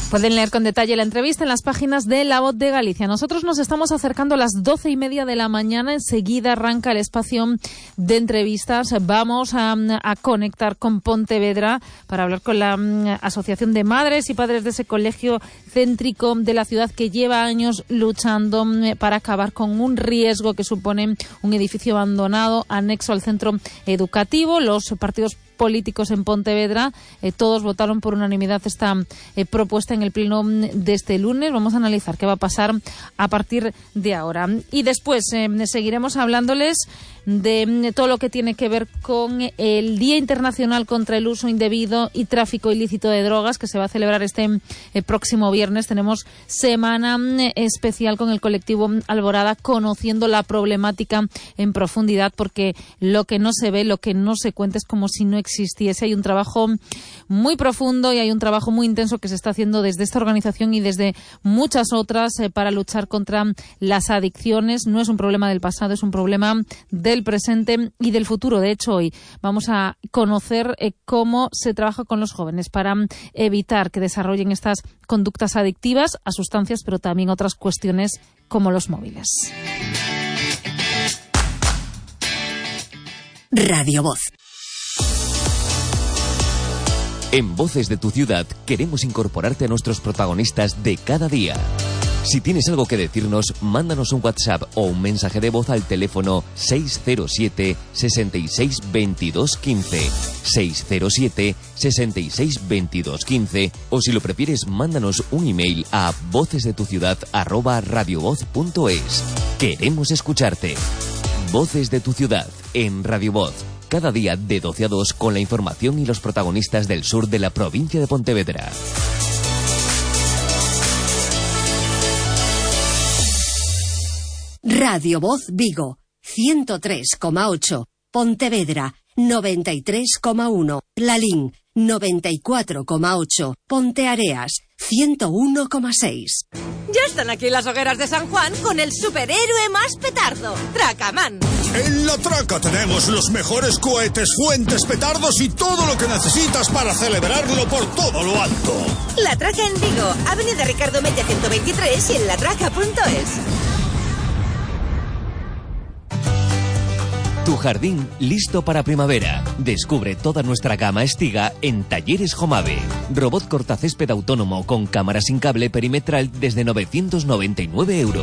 Pueden leer con detalle la entrevista en las páginas de La Voz de Galicia. Nosotros nos estamos acercando a las 12:30 de la mañana. Enseguida arranca el espacio de entrevistas. Vamos a conectar con Pontevedra para hablar con la Asociación de Madres y Padres de ese colegio céntrico de la ciudad que lleva años luchando para acabar con un riesgo que supone un edificio abandonado anexo al centro educativo. Los partidos políticos en Pontevedra, todos votaron por unanimidad esta propuesta en el pleno de este lunes. Vamos a analizar qué va a pasar a partir de ahora. Y después seguiremos hablándoles de todo lo que tiene que ver con el Día Internacional contra el Uso Indebido y Tráfico Ilícito de Drogas, que se va a celebrar este próximo viernes. Tenemos semana especial con el colectivo Alborada, conociendo la problemática en profundidad, porque lo que no se ve, lo que no se cuenta, es como si no existiese. Hay un trabajo muy profundo y hay un trabajo muy intenso que se está haciendo desde esta organización y desde muchas otras para luchar contra las adicciones. No es un problema del pasado, es un problema del presente y del futuro. De hecho, hoy vamos a conocer cómo se trabaja con los jóvenes para evitar que desarrollen estas conductas adictivas a sustancias, pero también otras cuestiones como los móviles. Radio Voz. En Voces de tu Ciudad queremos incorporarte a nuestros protagonistas de cada día. Si tienes algo que decirnos, mándanos un WhatsApp o un mensaje de voz al teléfono 607 66 22 15, 607 66 22 15, o si lo prefieres, mándanos un email a vocesdetuciudad@radiovoz.es. Queremos escucharte. Voces de tu Ciudad en Radio Voz. Cada día de 12 a 2 con la información y los protagonistas del sur de la provincia de Pontevedra. Radio Voz Vigo, 103,8. Pontevedra, 93,1. Lalín, 94,8. Ponteareas, 101,6. Ya están aquí las hogueras de San Juan con el superhéroe más petardo, Tracaman. En La Traca tenemos los mejores cohetes, fuentes, petardos y todo lo que necesitas para celebrarlo por todo lo alto. La Traca en Vigo, Avenida Ricardo Mella 123 y en latraca.es. Tu jardín listo para primavera. Descubre toda nuestra gama Estiga en Talleres Jomave. Robot cortacésped autónomo con cámara sin cable perimetral desde 999 €.